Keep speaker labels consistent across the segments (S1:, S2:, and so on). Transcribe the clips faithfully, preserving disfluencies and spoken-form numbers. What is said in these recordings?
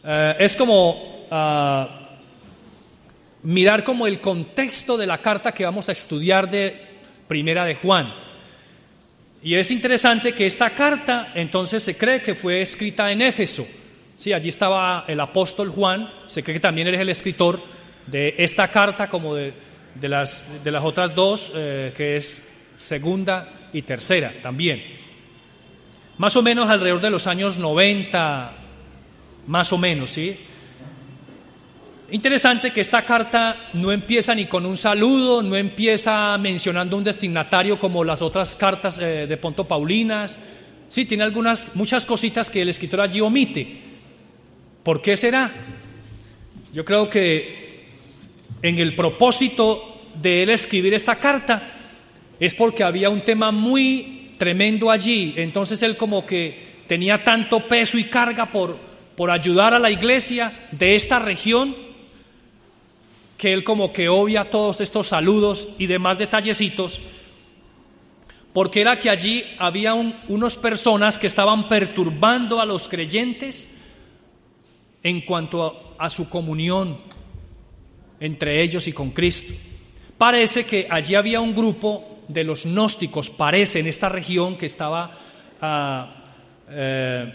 S1: Uh, es como uh, mirar como el contexto de la carta que vamos a estudiar de Primera de Juan. Y es interesante que esta carta entonces se cree que fue escrita en Éfeso. Sí, allí estaba el apóstol Juan, se cree que también él es el escritor de esta carta como de, de, las, de las otras dos, eh, que es segunda y tercera también. Más o menos alrededor de los años noventa, más o menos, ¿sí? Interesante que esta carta no empieza ni con un saludo, no empieza mencionando un destinatario como las otras cartas eh, de Ponto Paulinas. Sí, tiene algunas, muchas cositas que el escritor allí omite. ¿Por qué será? Yo creo que en el propósito de él escribir esta carta es porque había un tema muy tremendo allí. Entonces él como que tenía tanto peso y carga por, por ayudar a la iglesia de esta región, que él como que obvia todos estos saludos y demás detallecitos, porque era que allí había un, unas personas que estaban perturbando a los creyentes en cuanto a, a su comunión entre ellos y con Cristo. Parece que allí había un grupo de los gnósticos, parece, en esta región que estaba uh, eh,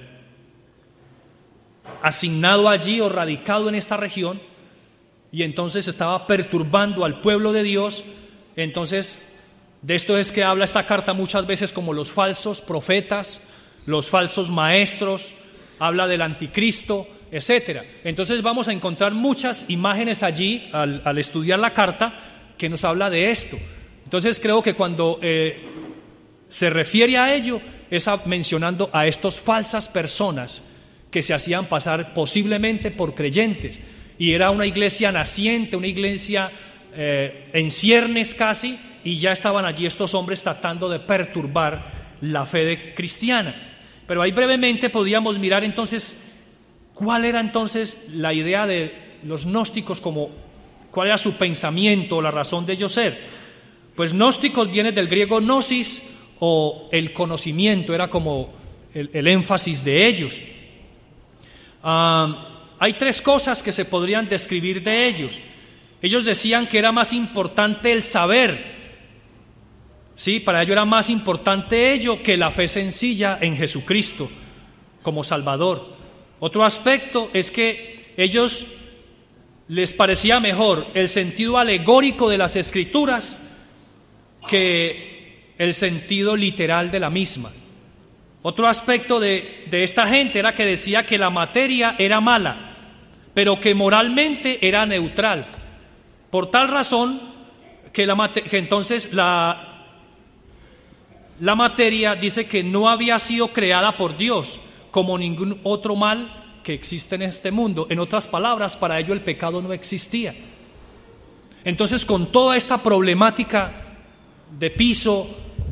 S1: asignado allí o radicado en esta región, y entonces estaba perturbando al pueblo de Dios. Entonces, de esto es que habla esta carta muchas veces como los falsos profetas, los falsos maestros, habla del anticristo, etcétera. Entonces vamos a encontrar muchas imágenes allí al, al estudiar la carta que nos habla de esto. Entonces creo que cuando eh, se refiere a ello es a, mencionando a estas falsas personas que se hacían pasar posiblemente por creyentes. Y era una iglesia naciente, una iglesia eh, en ciernes casi, y ya estaban allí estos hombres tratando de perturbar la fe de cristiana. Pero ahí brevemente podíamos mirar entonces cuál era entonces la idea de los gnósticos, como cuál era su pensamiento, la razón de ellos ser. Pues gnósticos viene del griego gnosis, o el conocimiento, era como el, el énfasis de ellos. Ah... Uh, Hay tres cosas que se podrían describir de ellos. Ellos decían que era más importante el saber. Sí, para ellos era más importante ello que la fe sencilla en Jesucristo como Salvador. Otro aspecto es que ellos les parecía mejor el sentido alegórico de las Escrituras que el sentido literal de la misma. Otro aspecto de, de esta gente era que decía que la materia era mala, pero que moralmente era neutral. Por tal razón que, la mate- que entonces la, la materia dice que no había sido creada por Dios como ningún otro mal que existe en este mundo. En otras palabras, para ello el pecado no existía. Entonces, con toda esta problemática de piso